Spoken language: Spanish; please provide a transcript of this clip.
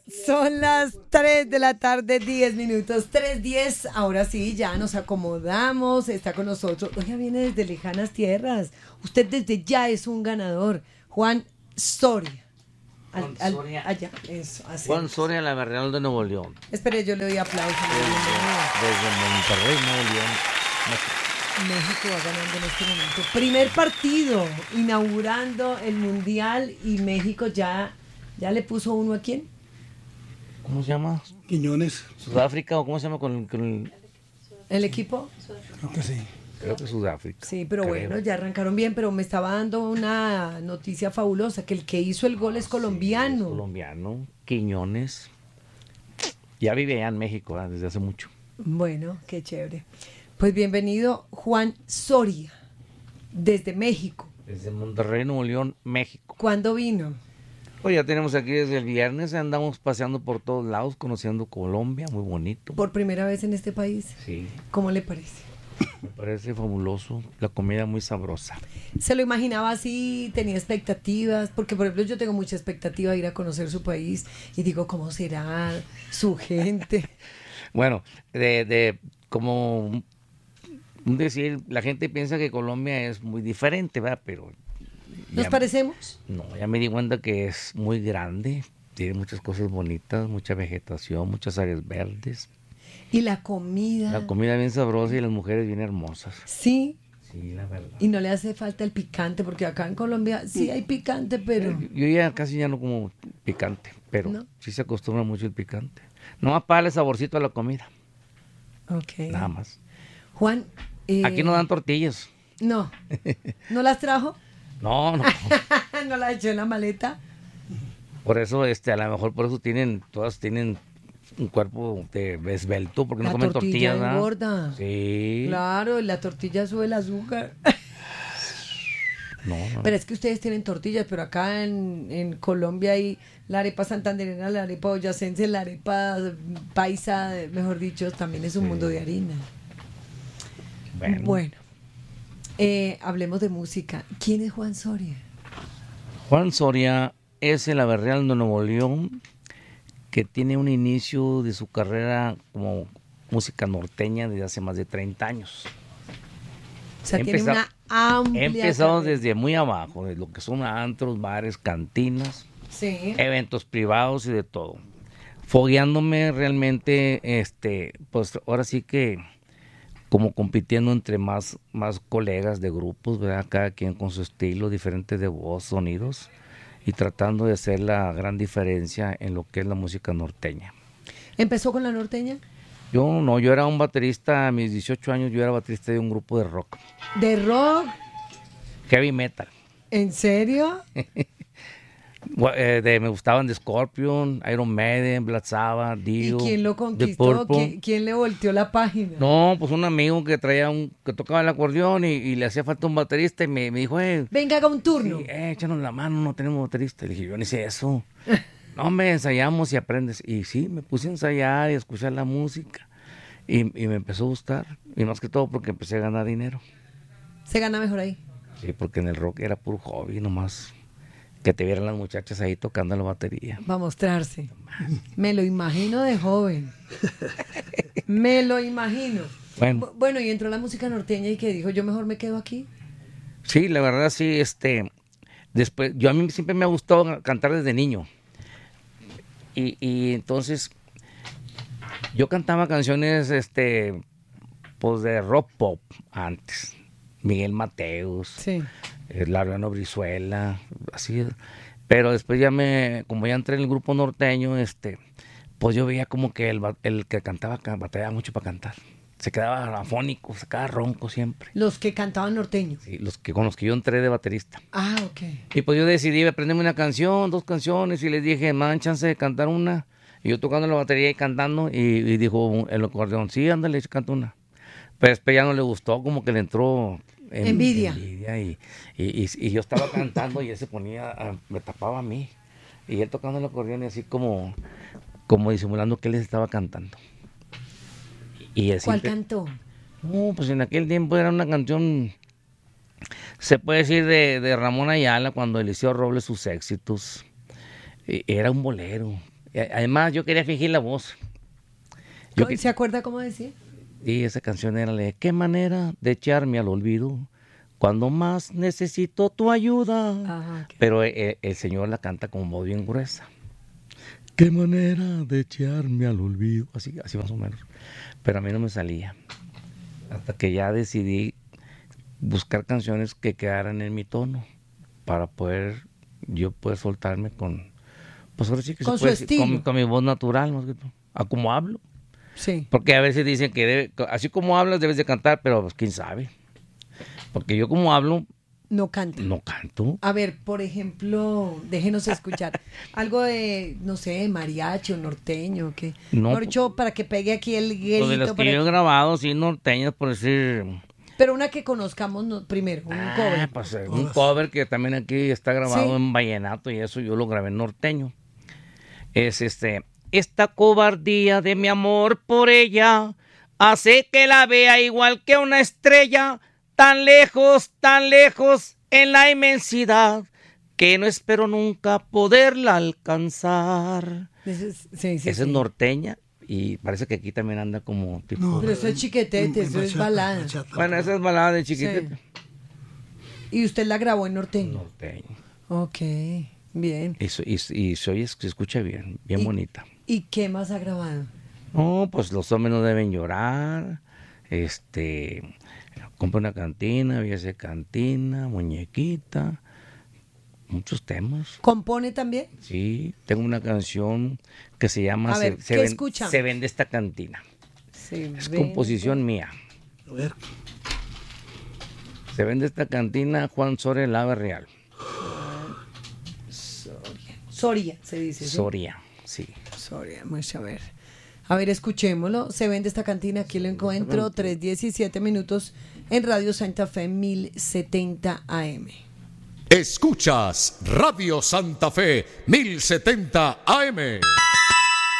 Son las 3 de la tarde, 10 minutos, 3:10. Ahora sí, ya nos acomodamos. Está con nosotros. Oiga, viene desde lejanas tierras. Usted desde ya es un ganador. Juan Soria. Juan Soria. Allá, eso. Así Juan es. Soria, la Real de Nuevo León. Espere, yo le doy aplausos. Desde Monterrey, Nuevo León. México va ganando en este momento. Primer partido, inaugurando el Mundial, y México ya le puso uno a quién. ¿Cómo se llama? Quiñones. ¿Sudáfrica o cómo se llama con ¿El equipo? Creo que sí. Creo que Sudáfrica. Sí, pero creo. bueno, ya arrancaron bien, pero me estaba dando una noticia fabulosa, que el que hizo el gol es colombiano. Sí, es colombiano, Quiñones. Ya vive allá en México desde hace mucho. Bueno, qué chévere. Pues bienvenido, Juan Soria, desde México. Desde Monterrey, Nuevo León, México. ¿Cuándo vino? Pues ya tenemos aquí desde el viernes, andamos paseando por todos lados, conociendo Colombia, muy bonito. ¿Por primera vez en este país? Sí, ¿Cómo le parece? me parece fabuloso, la comida muy sabrosa. ¿Se lo imaginaba así? ¿Tenía expectativas? Porque, por ejemplo, yo tengo mucha expectativa de ir a conocer su país y digo, ¿cómo será su gente? Bueno, como decir, la gente piensa que Colombia es muy diferente, ¿verdad? Pero ¿Nos parecemos? no, ya me di cuenta que es muy grande, tiene muchas cosas bonitas, mucha vegetación, muchas áreas verdes. ¿Y la comida? La comida bien sabrosa y las mujeres bien hermosas. Sí. Sí, la verdad. Y no le hace falta el picante, porque acá en Colombia sí hay picante, pero... Yo ya casi ya no como picante, pero ¿No? sí se acostumbra mucho el picante. Nomás para darle saborcito a la comida, Ok. nada más. Juan... Aquí no dan tortillas. No. ¿No las trajo? No, no. ¿No las echó en la maleta? Por eso, a lo mejor por eso todas tienen un cuerpo de esbelto, porque no La comen tortilla tortillas, ¿verdad? engorda. Sí. Claro, la tortilla sube el azúcar. No. Pero es que ustedes tienen tortillas, pero acá en Colombia hay la arepa santandereana, la arepa boyacense, la arepa paisa, mejor dicho, también es un mundo de harina. Bueno, hablemos de música. ¿Quién es Juan Soria? Juan Soria es el Averreal de Nuevo León, que tiene un inicio de su carrera como música norteña desde hace más de 30 años. O sea, tiene una amplia He empezado carrera. desde muy abajo, de lo que son antros, bares, cantinas, Sí. eventos privados y de todo. Fogueándome realmente, pues ahora sí que como compitiendo entre más colegas de grupos, ¿verdad? Cada quien con su estilo diferente de voz, sonidos, y tratando de hacer la gran diferencia en lo que es la música norteña. ¿Empezó con la norteña? Yo era un baterista, a mis 18 años yo era baterista de un grupo de rock, ¿De rock? heavy metal. ¿En serio? Me gustaban The Scorpion, Iron Maiden, Black Sabbath, Dio, ¿Y quién lo The conquistó? Purple. ¿Quién le volteó la página? No, pues un amigo que que tocaba el acordeón y le hacía falta un baterista y me dijo, Venga, haga un turno. sí, échanos la mano, no tenemos baterista. Le dije, yo ni sé eso. No, hombre, ensayamos y aprendes. Y sí, me puse a ensayar y a escuchar la música y me empezó a gustar. Y más que todo porque empecé a ganar dinero. Se gana mejor ahí. Sí, porque en el rock era puro hobby nomás. Que te vieran las muchachas ahí tocando la batería. Va a mostrarse. Me lo imagino de joven. Me lo imagino. Bueno, y entró la música norteña y que dijo, yo mejor me quedo aquí. Sí, la verdad sí, después, a mí siempre me ha gustado cantar desde niño. Y entonces, yo cantaba canciones, pues de rock pop antes. Miguel Mateos, Sí. Laureano Brizuela, así. Pero después como ya entré en el grupo norteño, pues yo veía como que el que cantaba batallaba mucho para cantar. Se quedaba afónico, se quedaba ronco siempre. Los que cantaban norteño. Sí, con los que yo entré de baterista. Ah, ok. Y pues yo decidí aprenderme una canción, 2 canciones, y les dije, me dan chance de cantar una. Y yo tocando la batería y cantando, y dijo el acordeón, sí, ándale, canta una. Pero después ya no le gustó, como que le entró Envidia. Y yo estaba cantando y él se ponía, me tapaba a mí. Y él tocando el acordeón y así como disimulando que él les estaba cantando. ¿Cuál cantó? No, pues en aquel tiempo era una canción, se puede decir, de Ramón Ayala, cuando Eliseo Robles sus éxitos. Era un bolero. Además, yo quería fingir la voz. ¿Se acuerda cómo decía? Y esa canción era de ¿qué manera de echarme al olvido cuando más necesito tu ayuda? Ajá, okay. Pero el señor la canta como voz bien gruesa. ¿Qué manera de echarme al olvido? Así más o menos. Pero a mí no me salía. Hasta que ya decidí buscar canciones que quedaran en mi tono para yo poder soltarme con, pues ahora sí que con se puede su decir, estilo. con mi voz natural, más que todo, a como hablo. Sí. Porque a veces dicen que así como hablas debes de cantar, pero pues quién sabe. Porque yo como hablo, No canta. no canto. A ver, por ejemplo, déjenos escuchar algo de, no sé, mariachi o norteño, que No, mejor dicho, para que pegue aquí el Lo de grito. los que yo he grabado, sí, norteños, por decir... Pero una que conozcamos primero, un cover. Pues, un cover que también aquí está grabado Sí. en vallenato y eso yo lo grabé en norteño. Es esta cobardía de mi amor por ella hace que la vea igual que una estrella, tan lejos en la inmensidad, que no espero nunca poderla alcanzar. Sí, Esa es norteña y parece que aquí también anda como tipo... No, Pero eso es chiquetete, eso es balada. bachata. Bueno, esa es balada de chiquitita. Sí. Y usted la grabó en norteño. Norteño. Ok, bien. Y se escucha bien, bien bonita. ¿Y qué más ha grabado? No, pues los hombres no deben llorar. Compra una cantina, víase cantina, muñequita. Muchos temas. ¿Compone también? Sí, tengo una canción que se llama A ver, ¿qué escuchamos? Se vende esta cantina. Sí, Es composición mía. A ver. Se vende esta cantina Juan Soria Lava Real. Soria, se dice. ¿sí? Soria, sí. Soria, vamos a ver. A ver, escuchémoslo. Se vende esta cantina, aquí lo encuentro, 3:17 minutos en Radio Santa Fe 1070 AM. Escuchas Radio Santa Fe 1070 AM.